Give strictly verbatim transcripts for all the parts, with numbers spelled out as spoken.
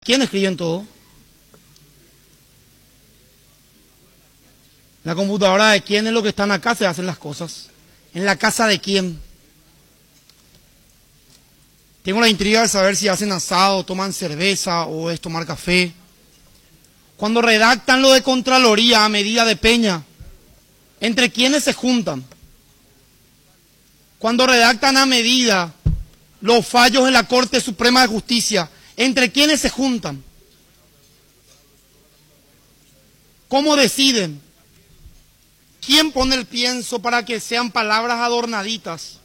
quién escriben todo? La computadora de quién es lo que están acá, se hacen las cosas. ¿En la casa de quién? Tengo la intriga de saber si hacen asado, toman cerveza o es tomar café. Cuando redactan lo de Contraloría a medida de Peña, ¿entre quiénes se juntan? Cuando redactan a medida los fallos en la Corte Suprema de Justicia, ¿entre quiénes se juntan? ¿Cómo deciden? ¿Quién pone el pienso para que sean palabras adornaditas?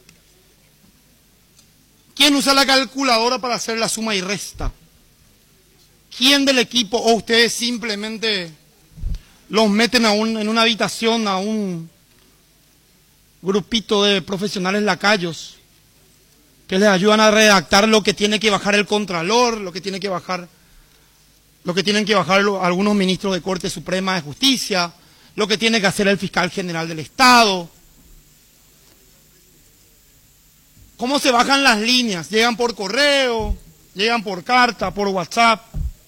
¿Quién usa la calculadora para hacer la suma y resta? ¿Quién del equipo o ustedes simplemente los meten a un, en una habitación a un grupito de profesionales lacayos que les ayudan a redactar lo que tiene que bajar el Contralor, lo que tiene que bajar, lo que tienen que bajar lo, algunos ministros de Corte Suprema de Justicia, lo que tiene que hacer el fiscal general del Estado? ¿Cómo se bajan las líneas? ¿Llegan por correo? ¿Llegan por carta? ¿Por WhatsApp?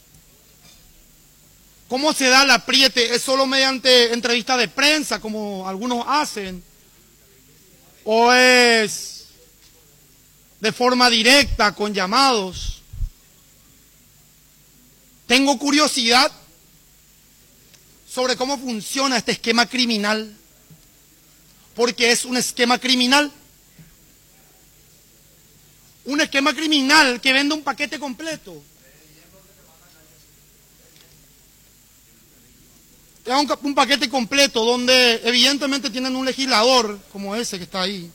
¿Cómo se da el apriete? ¿Es solo mediante entrevistas de prensa, como algunos hacen? ¿O es de forma directa, con llamados? Tengo curiosidad sobre cómo funciona este esquema criminal, porque es un esquema criminal. Un esquema criminal que vende un paquete completo. Es un, un paquete completo donde evidentemente tienen un legislador como ese que está ahí,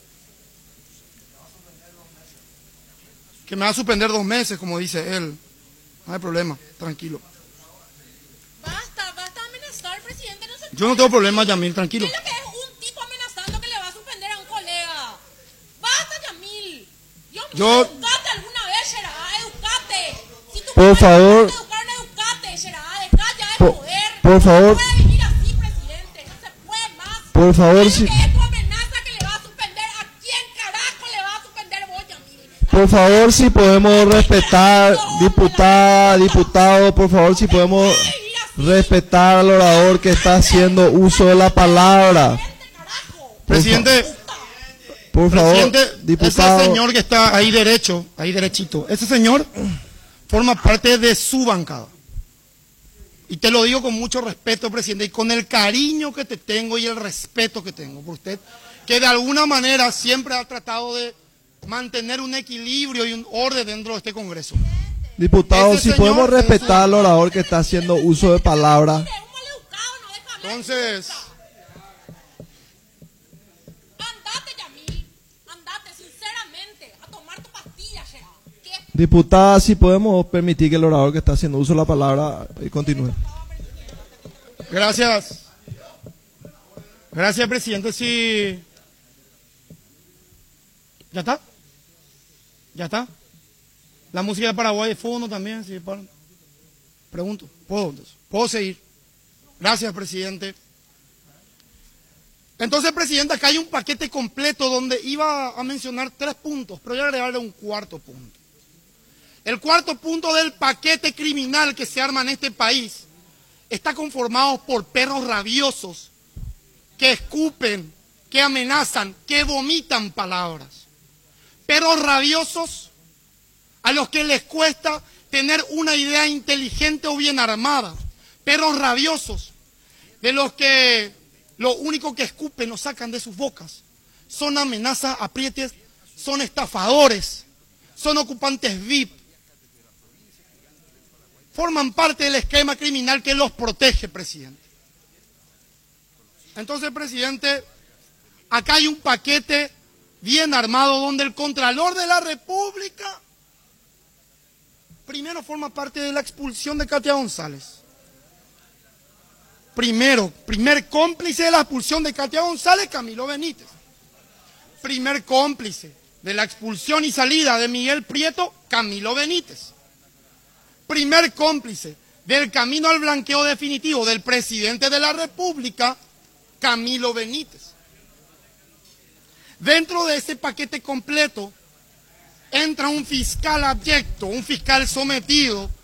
que me va a suspender dos meses, como dice él. No hay problema, tranquilo. Basta, basta amenazar, presidente. No se Yo no tengo problema, Yamil, tranquilo. ¿Qué es lo que es un tipo amenazando que le va a suspender a un colega? Basta, Yamil. Dios mío, Yo... educate alguna vez, Gerard, educate. Si tu Por favor. No te educaron, educate, Gerard, deja ya de Por, poder. por favor. No puede vivir así, presidente, no se puede más. Por favor, ¿Qué si... es lo que es tu amenaza que le va a suspender? ¿A quién carajo le va a suspender vos, Yamil? Por favor, si podemos respetar, diputada, diputado, por favor, si podemos respetar al orador que está haciendo uso de la palabra. Presidente, por favor, presidente, diputado. ese señor que está ahí derecho, ahí derechito, ese señor forma parte de su bancada. Y te lo digo con mucho respeto, presidente, y con el cariño que te tengo y el respeto que tengo por usted, que de alguna manera siempre ha tratado de mantener un equilibrio y un orden dentro de este Congreso. Diputado, Ese si señor podemos es respetar un- al orador que está haciendo uso de palabra. Entonces, Andate, Yamil. Andate, sinceramente, a tomar tu pastilla, Gerard. ¿Qué? Diputada, si podemos permitir que el orador que está haciendo uso de la palabra eh, continúe. gracias. Gracias, presidente. Sí. ¿Ya está? ¿Ya está? La música de Paraguay de fondo también, sí, para... Pregunto, ¿puedo entonces? ¿Puedo seguir? Gracias, presidente. Entonces, presidente, acá hay un paquete completo donde iba a mencionar tres puntos, pero voy a agregarle un cuarto punto. El cuarto punto del paquete criminal que se arma en este país está conformado por perros rabiosos que escupen, que amenazan, que vomitan palabras. Perros rabiosos a los que les cuesta tener una idea inteligente o bien armada. Perros rabiosos de los que lo único que escupen o sacan de sus bocas son amenazas, aprietes, son estafadores, son ocupantes V I P. Forman parte del esquema criminal que los protege, presidente. Entonces, presidente, acá hay un paquete bien armado donde el Contralor de la República primero forma parte de la expulsión de Katia González. Primero, primer cómplice de la expulsión de Katia González, Camilo Benítez. Primer cómplice de la expulsión y salida de Miguel Prieto, Camilo Benítez. Primer cómplice del camino al blanqueo definitivo del presidente de la República, Camilo Benítez. Dentro de ese paquete completo entra un fiscal abyecto, un fiscal sometido